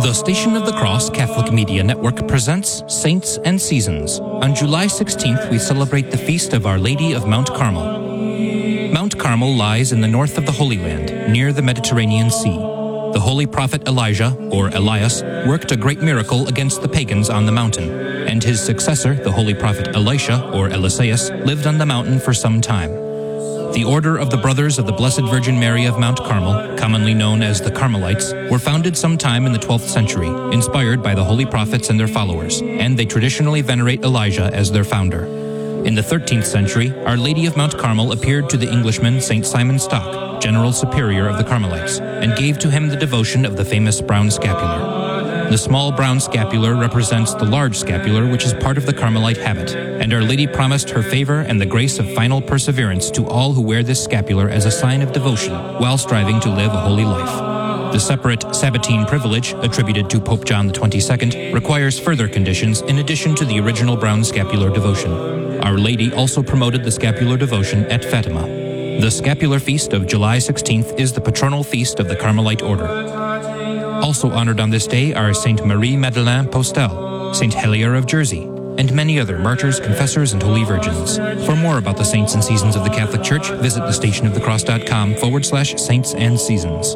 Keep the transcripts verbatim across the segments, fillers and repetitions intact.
The Station of the Cross Catholic Media Network presents Saints and Seasons. On July sixteenth, we celebrate the feast of Our Lady of Mount Carmel. Mount Carmel lies in the north of the Holy Land, near the Mediterranean Sea. The holy prophet Elijah, or Elias, worked a great miracle against the pagans on the mountain, and his successor, the holy prophet Elisha, or Eliseus, lived on the mountain for some time. The Order of the Brothers of the Blessed Virgin Mary of Mount Carmel, commonly known as the Carmelites, were founded sometime in the twelfth century, inspired by the holy prophets and their followers, and they traditionally venerate Elijah as their founder. In the thirteenth century, Our Lady of Mount Carmel appeared to the Englishman Saint Simon Stock, General Superior of the Carmelites, and gave to him the devotion of the famous brown scapular. The small brown scapular represents the large scapular, which is part of the Carmelite habit, and Our Lady promised her favor and the grace of final perseverance to all who wear this scapular as a sign of devotion while striving to live a holy life. The separate Sabbatine privilege, attributed to Pope John the twenty-second, requires further conditions in addition to the original brown scapular devotion. Our Lady also promoted the scapular devotion at Fatima. The scapular feast of July sixteenth is the patronal feast of the Carmelite order. Also honored on this day are Saint Marie Madeleine Postel, Saint Helier of Jersey, and many other martyrs, confessors, and holy virgins. For more about the saints and seasons of the Catholic Church, visit thestationofthecross.com forward slash saints and seasons.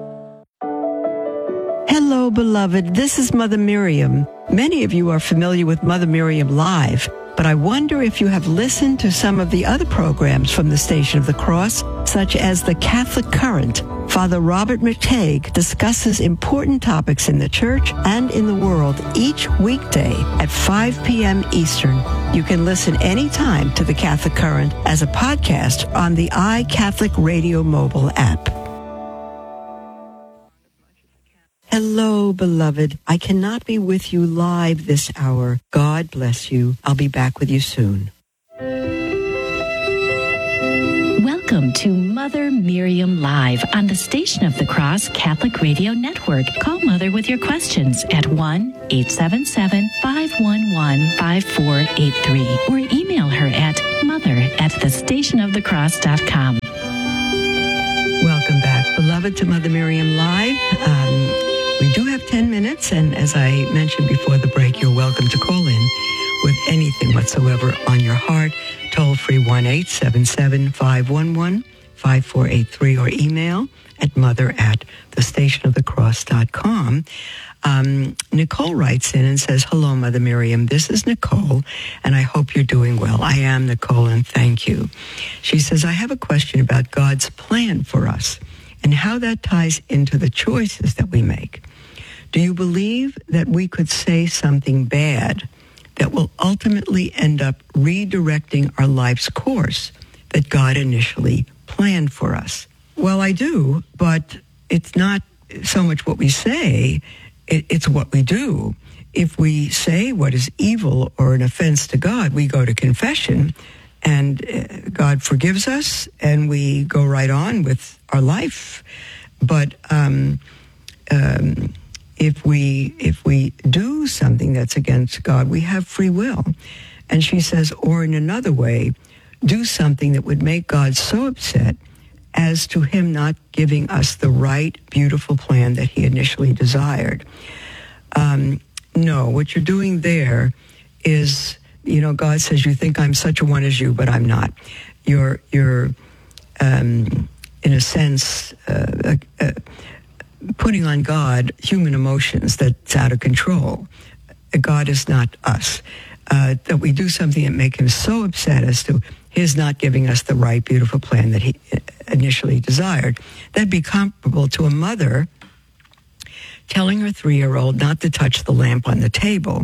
Hello, beloved. This is Mother Miriam. Many of you are familiar with Mother Miriam Live, but I wonder if you have listened to some of the other programs from the Station of the Cross, such as the Catholic Current. Father Robert McTague discusses important topics in the church and in the world each weekday at five p.m. Eastern. You can listen anytime to the Catholic Current as a podcast on the iCatholic Radio mobile app. Hello, beloved. I cannot be with you live this hour. God bless you. I'll be back with you soon. Welcome to Mother Miriam Live on the Station of the Cross Catholic Radio Network. Call Mother with your questions at one eight seven seven, five one one, five four eight three or email her at mother at the station of the cross dot com. Welcome back, beloved, to Mother Miriam Live. Um, we do have ten minutes, and as I mentioned before the break, you're welcome to call in with anything whatsoever on your heart. Toll free one eight seven seven, five one one, five four eight three or email at mother at the station of the cross dot com. Um, Nicole writes in and says, hello, Mother Miriam. This is Nicole, and I hope you're doing well. I am, Nicole, and thank you. She says, I have a question about God's plan for us and how that ties into the choices that we make. Do you believe that we could say something bad that will ultimately end up redirecting our life's course that God initially planned for us? Well, I do, but it's not so much what we say, it's what we do. If we say what is evil or an offense to God, we go to confession, and God forgives us, and we go right on with our life. But um, um, if we if we do something that's against God, we have free will. And she says, or in another way, do something that would make God so upset as to him not giving us the right, beautiful plan that he initially desired. Um, no, what you're doing there is, you know, God says, you think I'm such a one as you, but I'm not. You're, you're um, in a sense, uh, uh, putting on God human emotions that's out of control. God is not us. Uh, that we do something that make him so upset as to his not giving us the right, beautiful plan that he initially desired. That'd be comparable to a mother telling her three-year-old not to touch the lamp on the table.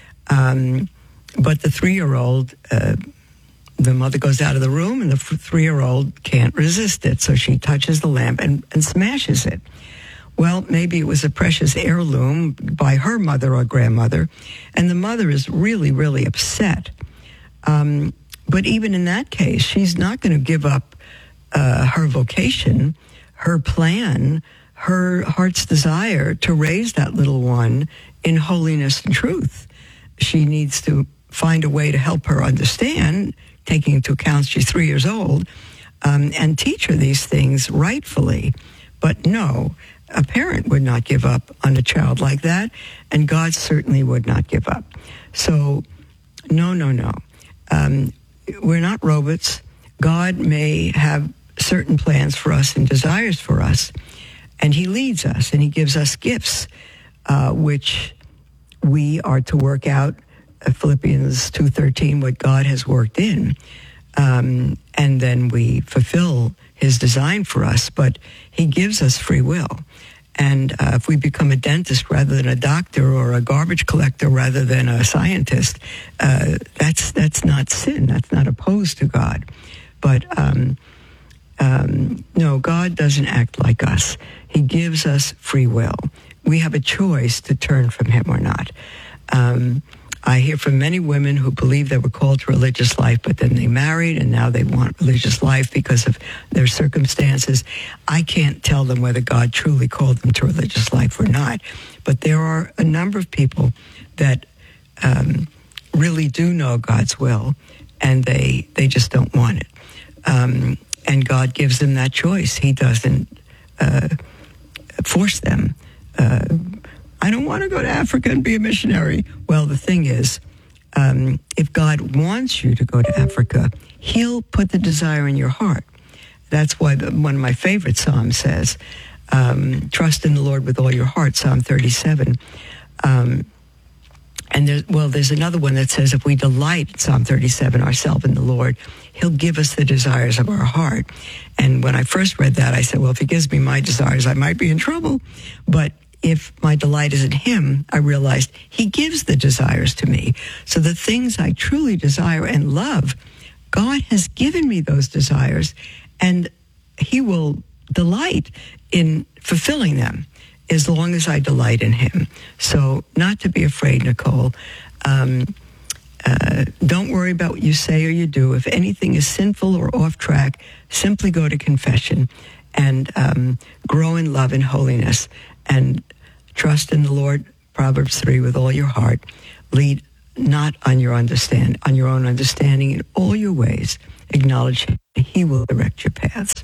Um, but the three-year-old, uh, the mother goes out of the room, and the three-year-old can't resist it, so she touches the lamp and, and smashes it. Well, maybe it was a precious heirloom by her mother or grandmother, and the mother is really, really upset. Um, but even in that case, she's not going to give up uh, her vocation, her plan, her heart's desire to raise that little one in holiness and truth. She needs to find a way to help her understand, taking into account she's three years old, um, and teach her these things rightfully. But no, a parent would not give up on a child like that, and God certainly would not give up. So, no, no, no. Um, we're not robots. God may have certain plans for us and desires for us, and he leads us, and he gives us gifts, uh, which we are to work out, uh, Philippians two thirteen, what God has worked in, um, and then we fulfill his design for us, but he gives us free will. And uh, if we become a dentist rather than a doctor, or a garbage collector rather than a scientist, uh, that's that's not sin. That's not opposed to God. But um, um, no, God doesn't act like us. He gives us free will. We have a choice to turn from him or not. Um, I hear from many women who believe they were called to religious life, but then they married and now they want religious life because of their circumstances. I can't tell them whether God truly called them to religious life or not. But there are a number of people that um, really do know God's will, and they, they just don't want it. Um, and God gives them that choice. He doesn't uh, force them. Uh, I don't want to go to Africa and be a missionary. Well, the thing is, um, if God wants you to go to Africa, he'll put the desire in your heart. That's why the, one of my favorite Psalms says, um, trust in the Lord with all your heart, Psalm thirty-seven. Um, and there's, well, there's another one that says, if we delight, Psalm thirty-seven, ourselves in the Lord, he'll give us the desires of our heart. And when I first read that, I said, well, if he gives me my desires, I might be in trouble. But if my delight is in him, I realized he gives the desires to me. So the things I truly desire and love, God has given me those desires, and he will delight in fulfilling them as long as I delight in him. So not to be afraid, Nicole. Um, uh, don't worry about what you say or you do. If anything is sinful or off track, simply go to confession and um, grow in love and holiness. And trust in the Lord, Proverbs three, with all your heart. Lead not on your understand, on your own understanding. In all your ways, acknowledge him. He will direct your paths.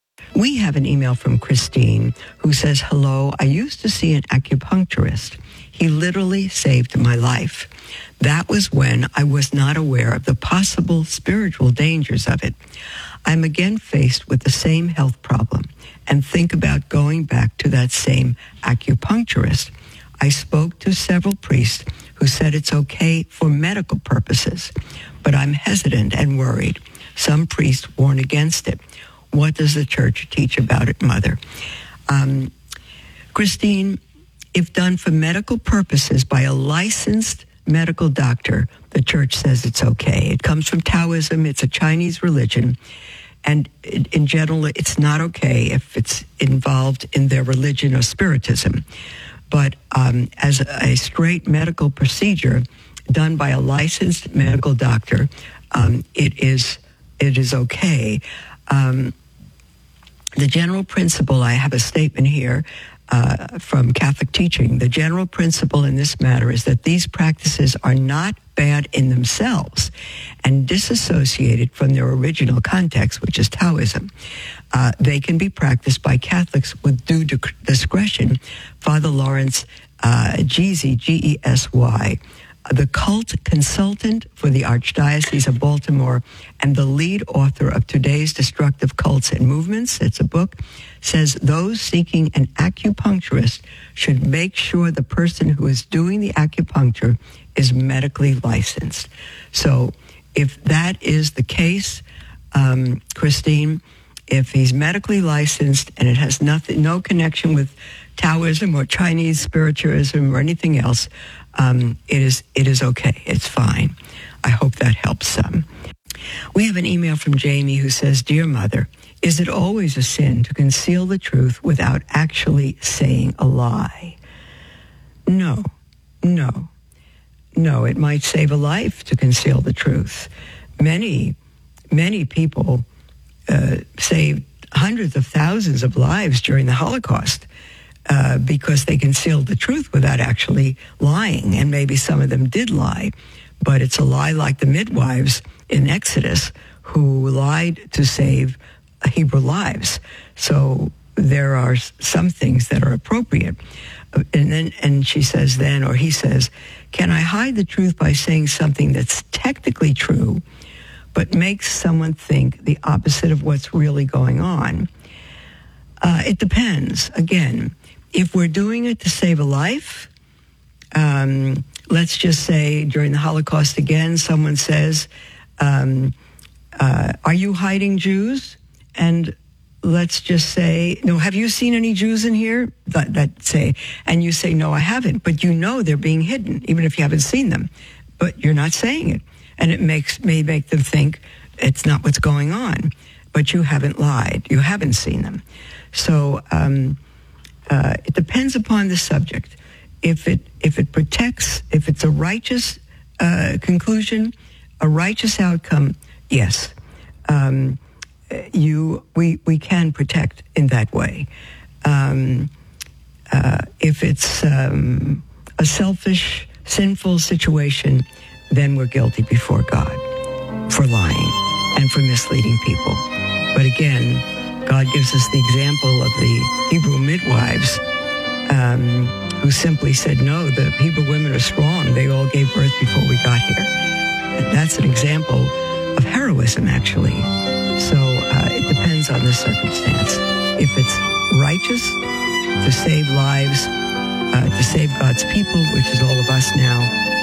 We have an email from Christine who says, hello, I used to see an acupuncturist. He literally saved my life. That was when I was not aware of the possible spiritual dangers of it. I'm again faced with the same health problem and think about going back to that same acupuncturist. I spoke to several priests who said it's okay for medical purposes, but I'm hesitant and worried. Some priests warn against it. What does the church teach about it, Mother? Um, Christine, if done for medical purposes by a licensed medical doctor, the church says it's okay. It comes from Taoism. It's a Chinese religion. And in general, it's not okay if it's involved in their religion or spiritism. But um, as a straight medical procedure done by a licensed medical doctor, um, it is it is okay. Um, the general principle, I have a statement here uh, from Catholic teaching. The general principle in this matter is that these practices are not bad in themselves and disassociated from their original context, which is Taoism. Uh, they can be practiced by Catholics with due discretion. Father Lawrence uh, Gesey, G E S Y, the cult consultant for the Archdiocese of Baltimore and the lead author of Today's Destructive Cults and Movements, it's a book, says those seeking an acupuncturist should make sure the person who is doing the acupuncture is medically licensed. So if that is the case, um, Christine, if he's medically licensed and it has nothing, no connection with Taoism or Chinese spiritualism or anything else, um, it is it is okay. It's fine. I hope that helps some. We have an email from Jamie who says, Dear Mother, is it always a sin to conceal the truth without actually saying a lie? No, no. No, it might save a life to conceal the truth. Many, many people uh, saved hundreds of thousands of lives during the Holocaust uh, because they concealed the truth without actually lying. And maybe some of them did lie, but it's a lie like the midwives in Exodus who lied to save Hebrew lives. So there are some things that are appropriate. And then, and she says then, or he says, can I hide the truth by saying something that's technically true, but makes someone think the opposite of what's really going on? Uh, it depends. Again, if we're doing it to save a life, um, let's just say during the Holocaust again, someone says, um, uh, are you hiding Jews? And let's just say, no, have you seen any Jews in here? That, that say, and you say, no, I haven't, but you know they're being hidden, even if you haven't seen them, but you're not saying it. And it makes may make them think it's not what's going on, but you haven't lied. You haven't seen them. So um, uh, it depends upon the subject. If it if it protects, if it's a righteous uh, conclusion, a righteous outcome, yes. Um, You, we, we can protect in that way. Um, uh, if it's um, a selfish, sinful situation, then we're guilty before God for lying and for misleading people. But again, God gives us the example of the Hebrew midwives um, who simply said, no, the Hebrew women are strong. They all gave birth before we got here. And that's an example of heroism, actually. So uh, it depends on the circumstance. If it's righteous to save lives, uh, to save God's people, which is all of us now,